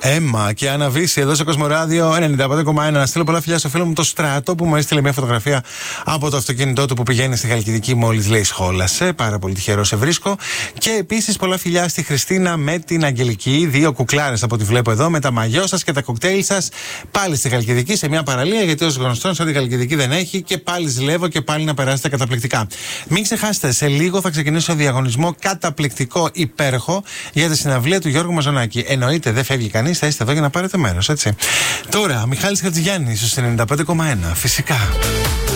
Έμα και Αναβίση εδώ στο Κοσμοράδιο 95,1. Να στείλω πολλά φιλιά στο φίλο μου το Στράτο που μου έστειλε μια φωτογραφία από το αυτοκίνητό του που πηγαίνει στη Χαλκιδική μόλις λέει σχόλασε. Πάρα πολύ τυχερό σε βρίσκω. Και επίσης πολλά φιλιά στη Χριστίνα με την Αγγελική. Δύο κουκλάρες από ό,τι βλέπω εδώ με τα μαγιό σας και τα κοκτέιλ σας. Πάλι στη Χαλκιδική σε μια παραλία γιατί ως γνωστόν σαν τη Χαλκιδική δεν έχει και πάλι ζηλεύω και πάλι να περάσετε καταπληκτικά. Μην ξεχάσετε, σε λίγο θα ξεκινήσει ο διαγωνισμό καταπληκτικό υπέροχο για τη συναυλία του Γιώργου Μαζονάκη. Εννοείται δεν φεύγει κανείς, θα είστε εδώ για να πάρετε μέρος, έτσι. Τώρα, Μιχάλης Χατζηγιάννης στους 95,1. Φυσικά.